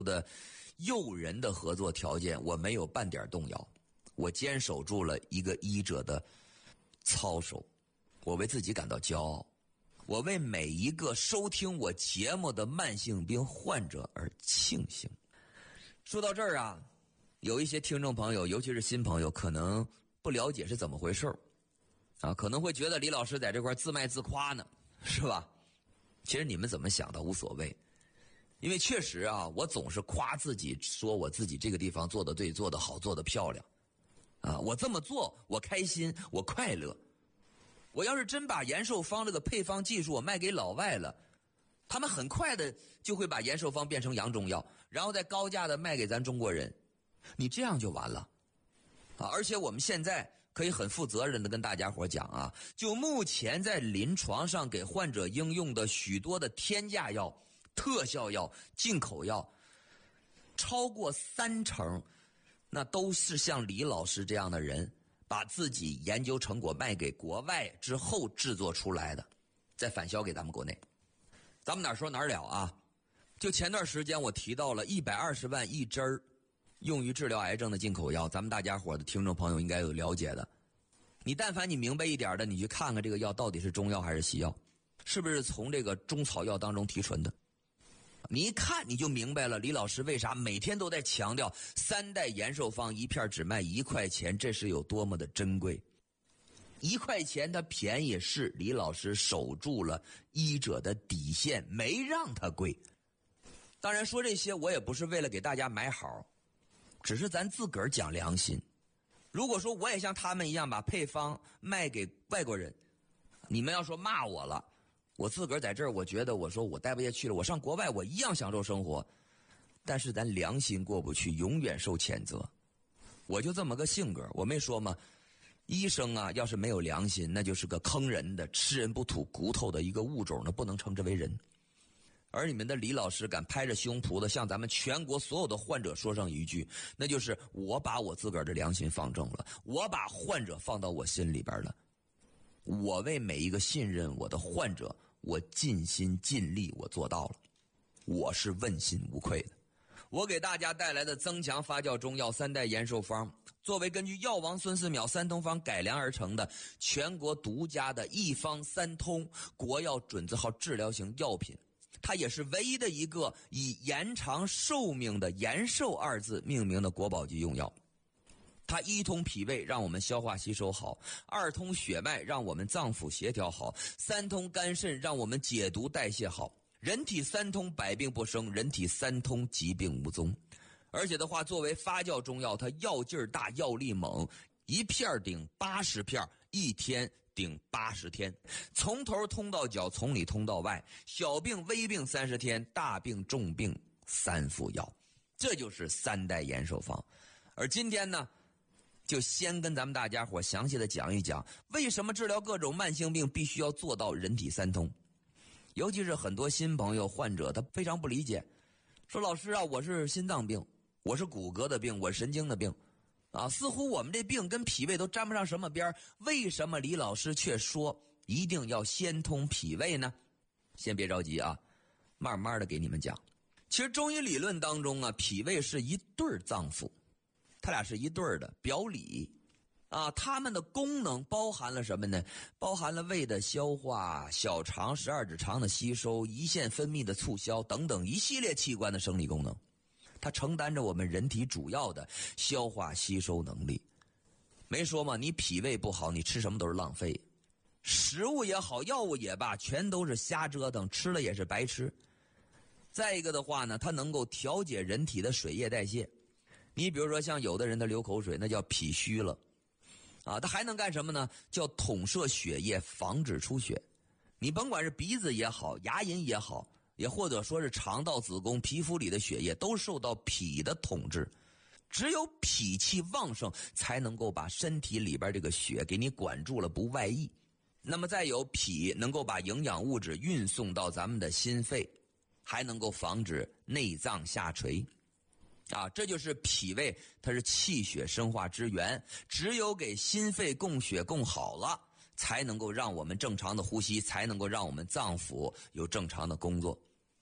的诱人的合作条件，我没有半点动摇，我坚守住了一个医者的操守，我为自己感到骄傲，我为每一个收听我节目的慢性病患者而庆幸。说到这儿啊，有一些听众朋友，尤其是新朋友，可能不了解是怎么回事啊，可能会觉得李老师在这块自卖自夸呢，是吧？其实你们怎么想的无所谓，因为确实啊，我总是夸自己，说我自己这个地方做得对，做得好，做得漂亮啊，我这么做我开心，我快乐。我要是真把延寿方这个配方技术我卖给老外了，他们很快的就会把延寿方变成洋中药，然后再高价的卖给咱中国人，你这样就完了啊！而且我们现在可以很负责任的跟大家伙讲啊，就目前在临床上给患者应用的许多的天价药、特效药、进口药，超过30%，那都是像李老师这样的人把自己研究成果卖给国外之后制作出来的，再返销给咱们国内。咱们哪说哪了啊？就前段时间我提到了120万一针用于治疗癌症的进口药，咱们大家伙的听众朋友应该有了解的。你但凡你明白一点的，你去看看这个药到底是中药还是西药，是不是从这个中草药当中提纯的。你一看你就明白了，李老师为啥每天都在强调3代延寿方一片只卖1块钱，这是有多么的珍贵。1块钱它便宜，是李老师守住了医者的底线，没让它贵。当然说这些我也不是为了给大家买好，只是咱自个儿讲良心。如果说我也像他们一样把配方卖给外国人，你们要说骂我了，我自个儿在这儿，我觉得我说我待不下去了，我上国外我一样享受生活，但是咱良心过不去，永远受谴责。我就这么个性格，我没说吗？医生啊，要是没有良心，那就是个坑人的、吃人不吐骨头的一个物种，那不能称之为人。而你们的李老师敢拍着胸脯的向咱们全国所有的患者说上一句，那就是我把我自个儿的良心放正了，我把患者放到我心里边了，我为每一个信任我的患者，我尽心尽力，我做到了，我是问心无愧的。我给大家带来的增强发酵中药3代延寿方，作为根据药王孙思邈3通方改良而成的全国独家的一方3通国药准字号治疗型药品，它也是唯一的一个以延长寿命的延寿2字命名的国宝级用药。它1通脾胃让我们消化吸收好，2通血脉让我们脏腑协调好，3通肝肾让我们解毒代谢好，人体3通百病不生，人体3通疾病无踪。而且的话，作为发酵中药，它药劲儿大，药力猛，一片顶80片，一天顶80天，从头通到脚，从里通到外，小病微病30天，大病重病3副药，这就是3代延寿方。而今天呢，就先跟咱们大家伙详细的讲一讲，为什么治疗各种慢性病必须要做到人体3通。尤其是很多新朋友患者他非常不理解，说老师啊，我是心脏病，我是骨骼的病，我是神经的病啊，似乎我们这病跟脾胃都沾不上什么边，为什么李老师却说一定要先通脾胃呢？先别着急啊，慢慢的给你们讲。其实中医理论当中啊，脾胃是一对脏腑，它俩是一对的表里啊，它们的功能包含了什么呢？包含了胃的消化、小肠、12指肠的吸收、胰腺分泌的促销等等一系列器官的生理功能。它承担着我们人体主要的消化吸收能力。没说嘛，你脾胃不好，你吃什么都是浪费，食物也好，药物也罢，全都是瞎折腾，吃了也是白吃。再一个的话呢，它能够调节人体的水液代谢。你比如说像有的人他流口水，那叫脾虚了啊，它还能干什么呢？叫统摄血液，防止出血。你甭管是鼻子也好，牙龈也好，也或者说是肠道、子宫、皮肤里的血液，都受到脾的统治。只有脾气旺盛，才能够把身体里边这个血给你管住了，不外溢。那么再有脾能够把营养物质运送到咱们的心肺，还能够防止内脏下垂。啊，这就是脾胃，它是气血生化之源，只有给心肺供血供好了，才能够让我们正常的呼吸，才能够让我们脏腑有正常的工作。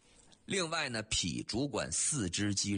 另外呢，脾主管四肢肌